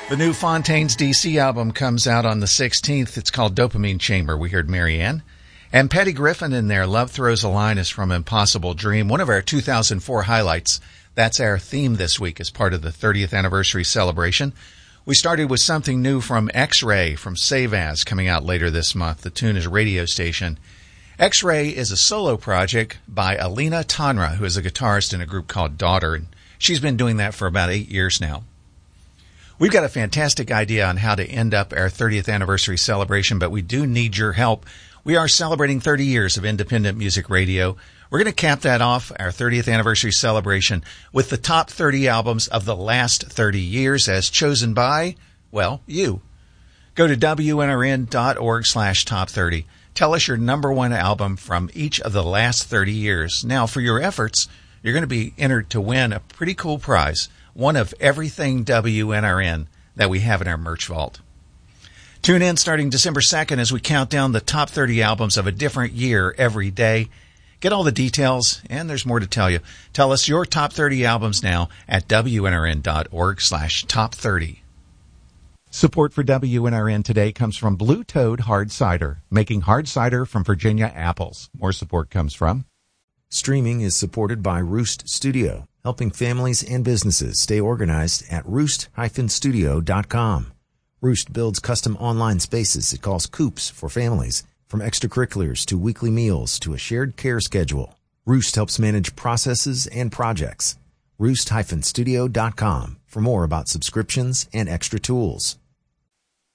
The new Fontaines DC album comes out on the 16th. It's called Dopamine Chamber. We heard Marianne. And Patty Griffin in there. Love Throws a Line is from Impossible Dream, one of our 2004 highlights. That's our theme this week as part of the 30th anniversary celebration. We started with something new from X-Ray from Save As coming out later this month. The tune is Radio Station. X-Ray is a solo project by Alina Tanra, who is a guitarist in a group called Daughter, and she's been doing that for about 8 years now. We've got a fantastic idea on how to end up our 30th anniversary celebration, but we do need your help. We are celebrating 30 years of independent music radio. We're going to cap that off, our 30th anniversary celebration, with the top 30 albums of the last 30 years as chosen by, well, you. Go to WNRN.org/top30. Tell us your number one album from each of the last 30 years. Now, for your efforts, you're going to be entered to win a pretty cool prize, one of everything WNRN that we have in our merch vault. Tune in starting December 2nd as we count down the top 30 albums of a different year every day. Get all the details, and there's more to tell you. Tell us your top 30 albums now at WNRN.org/top30. Support for WNRN today comes from Blue Toad Hard Cider, making hard cider from Virginia apples. More support comes from Streaming is supported by Roost Studio, helping families and businesses stay organized at roost-studio.com. Roost builds custom online spaces it calls coops for families, from extracurriculars to weekly meals to a shared care schedule. Roost helps manage processes and projects. Roost-studio.com for more about subscriptions and extra tools.